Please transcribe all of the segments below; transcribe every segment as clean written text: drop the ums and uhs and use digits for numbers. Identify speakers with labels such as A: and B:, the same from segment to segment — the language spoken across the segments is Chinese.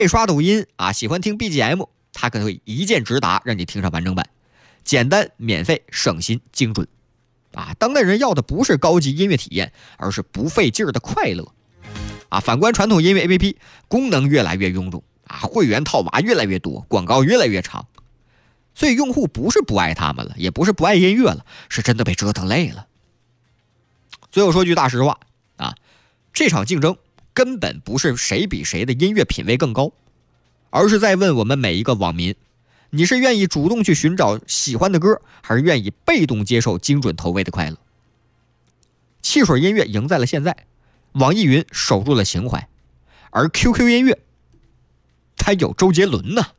A: 爱刷抖音啊，喜欢听 BGM， 它可会一键直达，让你听上完整版，简单、免费、省心、精准。啊，当代人要的不是高级音乐体验，而是不费劲儿的快乐。啊，反观传统音乐 APP， 功能越来越臃肿啊，会员套娃越来越多，广告越来越长，所以用户不是不爱他们了，也不是不爱音乐了，是真的被折腾累了。最后说句大实话啊，这场竞争根本不是谁比谁的音乐品味更高，而是在问我们每一个网民，你是愿意主动去寻找喜欢的歌，还是愿意被动接受精准投喂的快乐？汽水音乐赢在了现在，网易云守住了情怀，而 QQ 音乐它有周杰伦呢。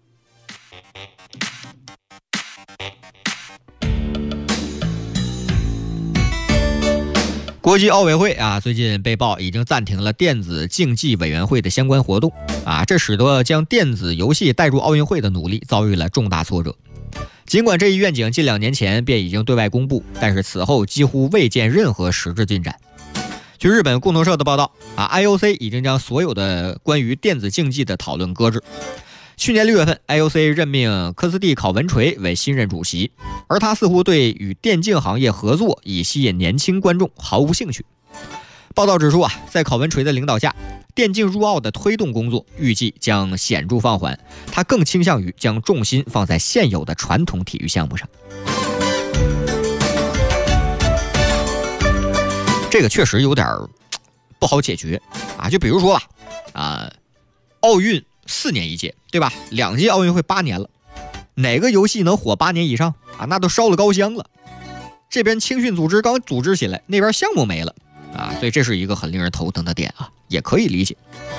A: 国际奥委会啊，最近被曝已经暂停了电子竞技委员会的相关活动啊，这使得将电子游戏带入奥运会的努力遭遇了重大挫折。尽管这一愿景近2年前便已经对外公布，但是此后几乎未见任何实质进展。据日本共同社的报道啊 ，IOC 已经将所有的关于电子竞技的讨论搁置。去年6月份 ，IOC 任命科斯蒂考文垂为新任主席，而他似乎对与电竞行业合作以吸引年轻观众毫无兴趣。报道指出啊，在考文垂的领导下，电竞入奥的推动工作预计将显著放缓，他更倾向于将重心放在现有的传统体育项目上。这个确实有点不好解决啊，就比如说吧，奥运4年一届，对吧？2届奥运会8年了，哪个游戏能火8年以上啊？那都烧了高香了。这边青训组织刚组织起来，那边项目没了啊，所以这是一个很令人头疼的点啊，也可以理解。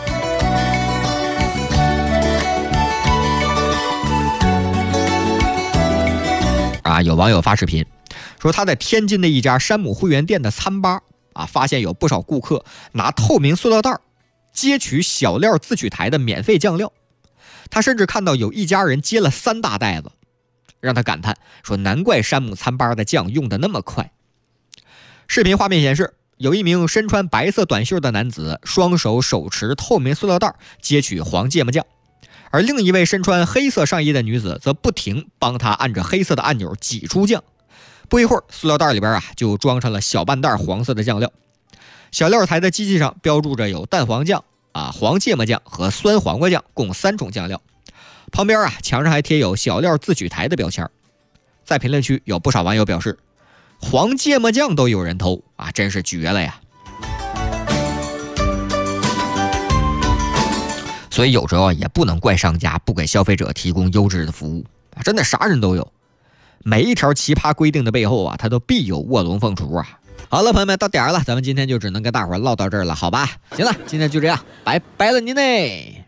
A: 啊，有网友发视频说他在天津的一家山姆会员店的餐吧啊，发现有不少顾客拿透明塑料袋接取小料自取台的免费酱料，他甚至看到有一家人接了3大袋子，让他感叹说难怪山姆餐吧的酱用的那么快。视频画面显示，有一名身穿白色短袖的男子双手手持透明塑料袋接取黄芥末酱，而另一位身穿黑色上衣的女子则不停帮他按着黑色的按钮挤出酱。不一会儿，塑料袋里边就装上了小半袋黄色的酱料。小料台的机器上标注着有蛋黄酱黄芥末酱和酸黄瓜酱共3种酱料。旁边墙上还贴有小料自取台的标签。在评论区有不少网友表示，黄芥末酱都有人偷啊，真是绝了呀！所以有时候也不能怪商家不给消费者提供优质的服务啊，真的啥人都有。每一条奇葩规定的背后它都必有卧龙凤雏啊！好了，朋友们，到点了，咱们今天就只能跟大伙唠到这儿了，好吧？行了，今天就这样，拜拜了您嘞。